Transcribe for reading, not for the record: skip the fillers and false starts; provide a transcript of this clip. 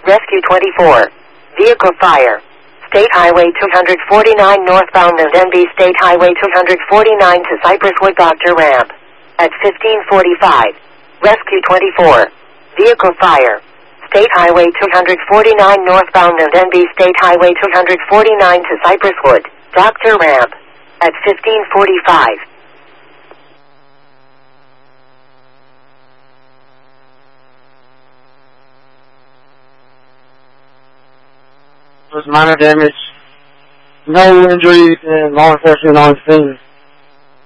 Rescue 24. Vehicle fire. State Highway 249 northbound and NB State Highway 249 to Cypress Wood Dr. Ramp. At 1545. Rescue 24. Vehicle fire. State Highway 249 northbound and NB State Highway 249 to Cypress Wood, Dr. Ramp. At 1545. Was minor damage. No injuries, and law enforcement on scene.